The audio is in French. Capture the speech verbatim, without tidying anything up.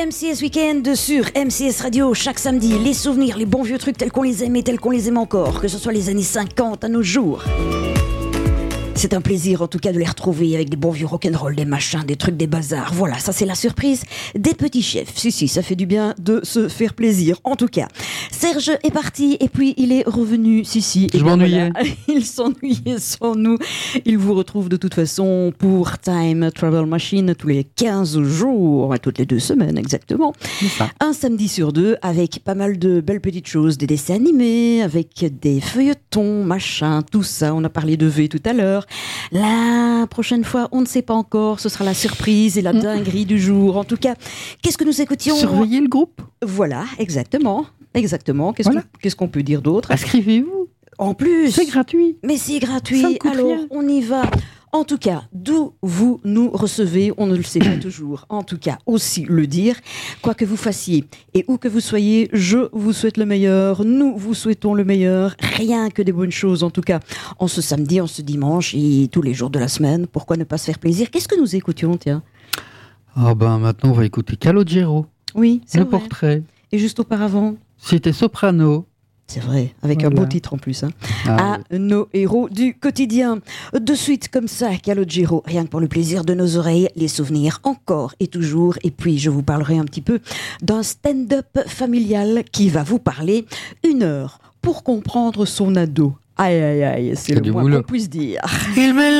M C S Weekend sur M C S Radio chaque samedi. Les souvenirs, les bons vieux trucs tels qu'on les aimait, tels qu'on les aime encore, que ce soit les années cinquante à nos jours. C'est un plaisir en tout cas de les retrouver avec des bons vieux rock'n'roll, des machins, des trucs, des bazars. Voilà, ça c'est la surprise des petits chefs. Si, si, ça fait du bien de se faire plaisir. En tout cas, Serge est parti et puis il est revenu. Si, si. Je m'ennuyais. Voilà, il s'ennuyait sans nous. Il vous retrouve de toute façon pour Time Travel Machine tous les quinze jours, toutes les deux semaines exactement. C'est ça. Un samedi sur deux avec pas mal de belles petites choses, des dessins animés, avec des feuilletons, machin, tout ça. On a parlé de V tout à l'heure. La prochaine fois, on ne sait pas encore, ce sera la surprise et la dinguerie du jour. En tout cas, qu'est-ce que nous écoutions ? Surveillez le groupe. Voilà, exactement. Exactement. Qu'est-ce, Voilà. qu'on, qu'est-ce qu'on peut dire d'autre ? Inscrivez-vous. En plus, C'est gratuit. mais c'est gratuit. Ça ne coûte Alors, rien. on y va. En tout cas, d'où vous nous recevez, on ne le sait pas toujours. En tout cas, aussi le dire, quoi que vous fassiez et où que vous soyez, je vous souhaite le meilleur. Nous vous souhaitons le meilleur. Rien que des bonnes choses, en tout cas, en ce samedi, en ce dimanche et tous les jours de la semaine. Pourquoi ne pas se faire plaisir ? Qu'est-ce que nous écoutions, tiens ? Ah ben maintenant on va écouter Calogero, Oui, c'est le vrai. portrait. Et juste auparavant, C'était Soprano. c'est vrai, avec Voilà. un beau titre en plus. Hein. Ah, À nos héros du quotidien. De suite comme ça, Calogero, rien que pour le plaisir de nos oreilles, les souvenirs encore et toujours. Et puis je vous parlerai un petit peu d'un stand-up familial qui va vous parler une heure pour comprendre son ado. Aïe aïe aïe, c'est C'est le du moins boulot. qu'on puisse dire. Il